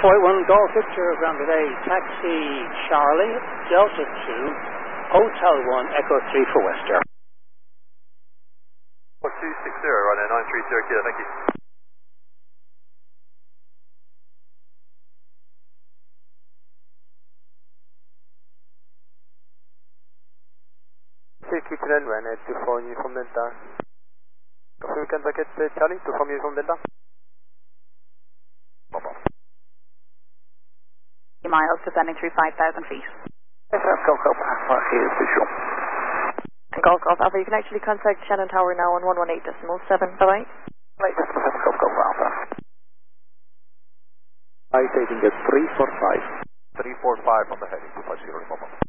481 Golf Victor, ground today, taxi Charlie, Delta 2, Hotel 1, Echo 3 for Wester. 260, right now, 930 Kilo, thank you. Circuit runway, 24 Uniform Delta. Confirm contact Charlie, 24 Uniform Delta. Miles descending through 5,000 feet. Golf Alpha is visual. Golf Alpha, you can actually contact Shannon Tower now on 118.7. Bye-bye. 8.7 Golf Alpha. I taking it 345. 345 on the heading, 250 Lima.